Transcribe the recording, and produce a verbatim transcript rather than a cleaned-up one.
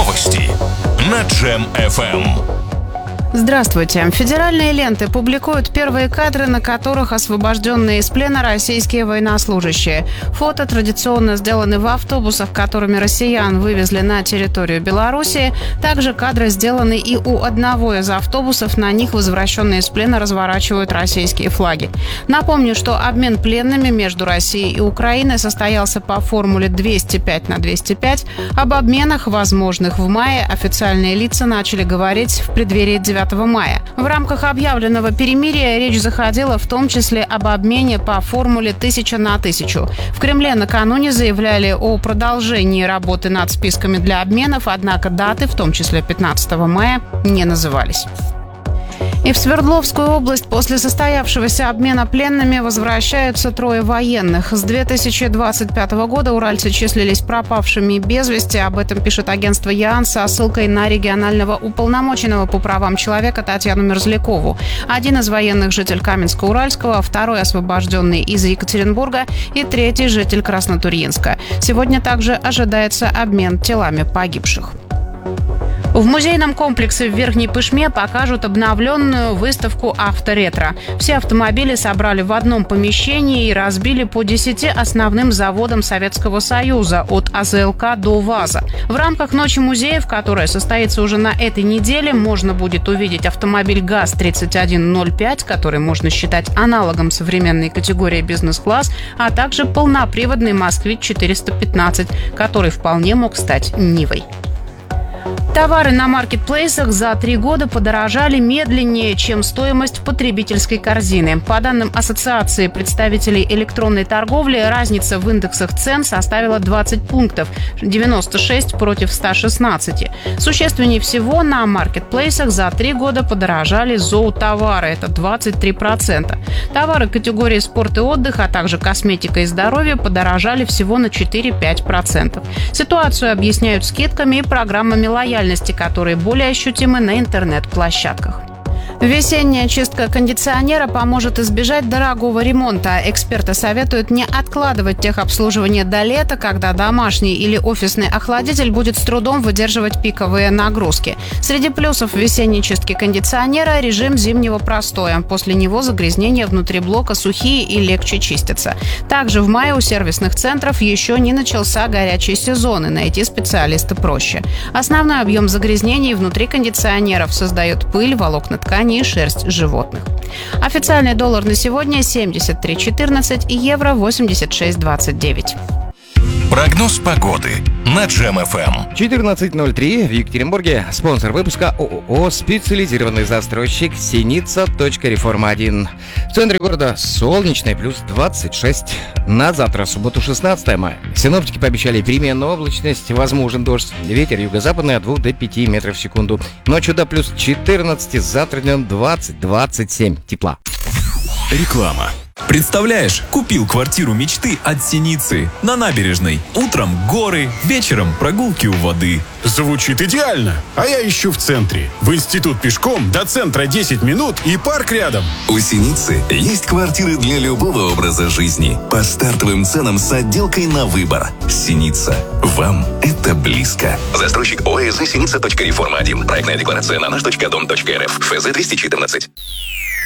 Новости на Джем эф эм. Здравствуйте. Федеральные ленты публикуют первые кадры, на которых освобожденные из плена российские военнослужащие. Фото традиционно сделаны в автобусах, которыми россиян вывезли на территорию Белоруссии. Также кадры сделаны и у одного из автобусов. На них возвращенные из плена разворачивают российские флаги. Напомню, что обмен пленными между Россией и Украиной состоялся по формуле двести пять на двести пять. Об обменах, возможных в мае, официальные лица начали говорить в преддверии девятого мая. В рамках объявленного перемирия речь заходила в том числе об обмене по формуле тысяча на тысячу. В Кремле накануне заявляли о продолжении работы над списками для обменов, однако даты, в том числе пятнадцатого мая, не назывались. И в Свердловскую область после состоявшегося обмена пленными возвращаются трое военных. С две тысячи двадцать пятого года уральцы числились пропавшими без вести. Об этом пишет агентство ЯН со ссылкой на регионального уполномоченного по правам человека Татьяну Мерзлякову. Один из военных – житель Каменска-Уральского, второй – освобожденный из Екатеринбурга и третий – житель Краснотурьинска. Сегодня также ожидается обмен телами погибших. В музейном комплексе в Верхней Пышме покажут обновленную выставку «Авторетро». Все автомобили собрали в одном помещении и разбили по десяти основным заводам Советского Союза, от а зэ эл ка до ВАЗа. В рамках Ночи музеев, которая состоится уже на этой неделе, можно будет увидеть автомобиль ГАЗ тридцать один ноль пять, который можно считать аналогом современной категории бизнес-класс, а также полноприводный «Москвич четыреста пятнадцать», который вполне мог стать «Нивой». Товары на маркетплейсах за три года подорожали медленнее, чем стоимость потребительской корзины. По данным Ассоциации представителей электронной торговли, разница в индексах цен составила двадцать пунктов – девяносто шесть против ста шестнадцати. Существеннее всего на маркетплейсах за три года подорожали зоотовары – это двадцать три процента. Товары категории спорт и отдых, а также косметика и здоровье подорожали всего на четыре-пять процентов. Ситуацию объясняют скидками и программами лояльности, которые более ощутимы на интернет-площадках. Весенняя чистка кондиционера поможет избежать дорогого ремонта. Эксперты советуют не откладывать техобслуживание до лета, когда домашний или офисный охладитель будет с трудом выдерживать пиковые нагрузки. Среди плюсов весенней чистки кондиционера – режим зимнего простоя. После него загрязнения внутри блока сухие и легче чистятся. Также в мае у сервисных центров еще не начался горячий сезон, и найти специалиста проще. Основной объем загрязнений внутри кондиционеров создает пыль, волокна ткани и шерсть животных. Официальный доллар на сегодня семьдесят три четырнадцать и евро восемьдесят шесть двадцать девять. Прогноз погоды на Джем эф эм. четырнадцать ноль три в Екатеринбурге. Спонсор выпуска ООО «Специализированный застройщик Синица. Реформа один». В центре города солнечный, плюс двадцать шесть. На завтра, субботу, шестнадцатого мая. Синоптики пообещали переменную облачность, возможен дождь. Ветер юго-западный от двух до пяти метров в секунду. Ночью до плюс четырнадцать, завтра днем двадцать-двадцать семь тепла. Реклама. Представляешь, купил квартиру мечты от Синицы на набережной. Утром горы, вечером прогулки у воды. Звучит идеально. А я ищу в центре. В институт пешком, до центра десять минут и парк рядом. У Синицы есть квартиры для любого образа жизни. По стартовым ценам с отделкой на выбор. Синица. Вам это близко. Застройщик ОСЗ Синица. Реформа один. Проектная декларация на наш точка дом точка эр эф. эф зэ двести четырнадцать.